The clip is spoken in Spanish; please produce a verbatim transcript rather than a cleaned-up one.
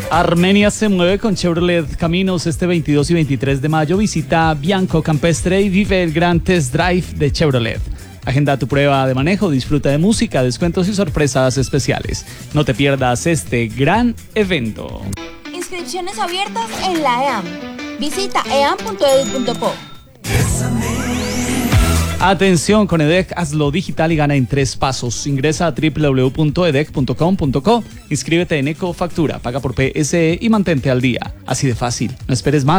Armenia se mueve con Chevrolet Caminos este veintidós y veintitrés de mayo. Visita Bianco Campestre y vive el gran test drive de Chevrolet. Agenda tu prueba de manejo, disfruta de música, descuentos y sorpresas especiales. No te pierdas este gran evento. Inscripciones abiertas en la E A M. Visita e a m punto e d u punto co. Atención, con EDEC hazlo digital y gana en tres pasos. Ingresa a w w w punto edec punto com punto co, inscríbete en Ecofactura, paga por P S E y mantente al día. Así de fácil, no esperes más.